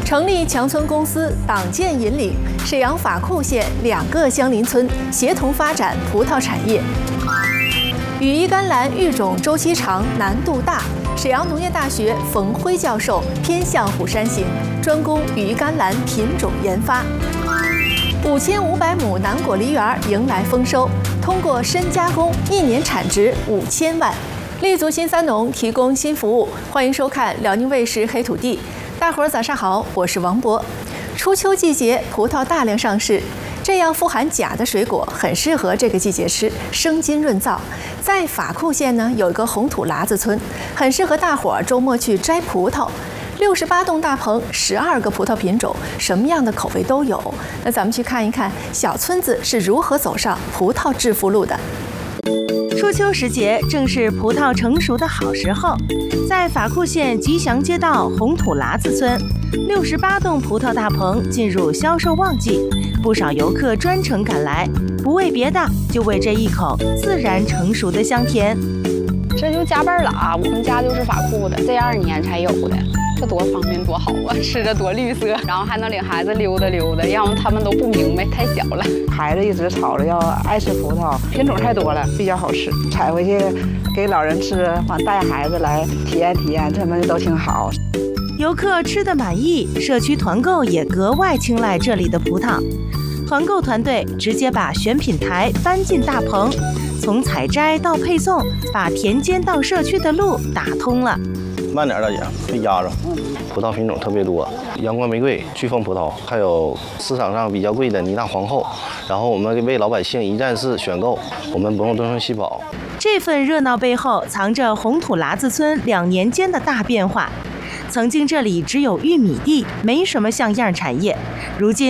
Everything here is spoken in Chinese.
成立强村公司，党建引领，沈阳法库县2个相邻村协同发展葡萄产业。羽衣甘蓝育种周期长，难度大。沈阳农业大学冯辉教授偏向虎山行，专攻羽衣甘蓝品种研发。5500亩南果梨园迎来丰收，通过深加工，1年产值5000万。立足新三农，提供新服务。欢迎收看辽宁卫视《黑土地》。大伙儿早上好，我是王博。初秋季节，葡萄大量上市，这样富含钾的水果很适合这个季节吃，生津润燥。在法库县呢，有一个红土喇子村，很适合大伙儿周末去摘葡萄。68栋大棚，12个葡萄品种，什么样的口味都有。那咱们去看一看小村子是如何走上葡萄致富路的。 初秋时节正是葡萄成熟的好时候，在法库县吉祥街道红土喇子村，68栋葡萄大棚进入销售旺季，不少游客专程赶来，不为别的，就为这一口自然成熟的香甜。 这就加倍了啊！我们家就是法库的，这2年才有的，这多方便多好啊！吃着多绿色，然后还能领孩子溜达溜达，要么他们都不明白，太小了。 孩子一直吵着要爱吃葡萄，品种太多了，比较好吃，采回去给老人吃，完带孩子来体验体验，他们都挺好。 游客吃得满意，社区团购也格外青睐这里的葡萄。团购团队直接把选品台搬进大棚，从采摘到配送，把田间到社区的路打通了。 慢点，大姐，别压着。葡萄品种特别多，阳光玫瑰、飓风葡萄，还有市场上比较贵的泥大皇后。然后我们为老百姓一站式选购，我们不用东奔西跑。 这份热闹背后，藏着红土喇子村2年间的大变化。曾经这里只有玉米地，没什么像样产业，如今